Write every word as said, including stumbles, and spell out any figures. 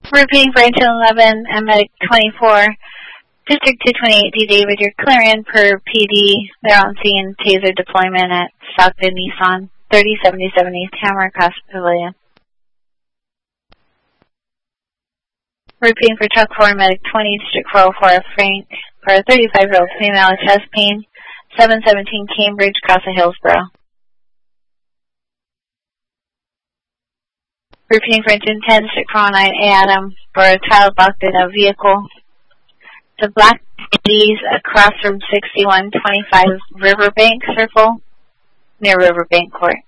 Repeating for engine eleven and medic twenty-four. District two twenty-eight D David, you're clearing per P D. They're on scene taser deployment at South Bend Nissan, thirty seventy-seven East Hammer, Costa Pavilion. Repeating for truck four, medic twenty, District four oh four, Frank, for a thirty-five-year-old female with chest pain, seven seventeen Cambridge, Casa Hillsborough. Repeating for engine ten, District four oh nine, A Adam, for a child locked in a vehicle. The black D's across from sixty-one twenty-five Riverbank Circle, near Riverbank Court.